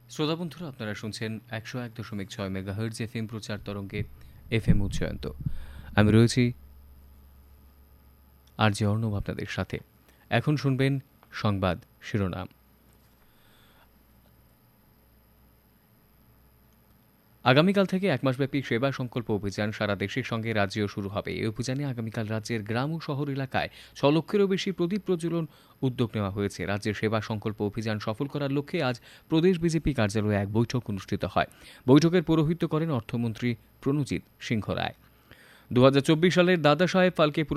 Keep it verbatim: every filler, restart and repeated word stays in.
শ্রোতা বন্ধুরা, আপনারা শুনছেন একশো এক দশমিক ছয় মেগাহার্জ এফ এম প্রচার তরঙ্গে এফ এম উচ্চয়ন্ত। আমি রয়েছি আর যে অর্ণব আপনাদের সাথে। এখন শুনবেন সংবাদ শিরোনাম। আগামীকাল থেকে এক মাসব্যাপী সেবা সংকল্প অভিযান সারা দেশের সঙ্গে রাজ্যেও শুরু হবে। এই অভিযানে আগামীকাল রাজ্যের গ্রাম ও শহর এলাকায় ছ লক্ষেরও বেশি প্রদীপ প্রজ্বলন উদ্যোগ নেওয়া হয়েছে। রাজ্যের সেবা সংকল্প অভিযান সফল করার লক্ষ্যে আজ প্রদেশ বিজেপি কার্যালয়ে এক বৈঠক অনুষ্ঠিত হয়। বৈঠকের পৌরোহিত্য করেন অর্থমন্ত্রী প্রণজিৎ সিংহ রায়। দু হাজার চব্বিশ সালের দাদা সাহেব ফালকে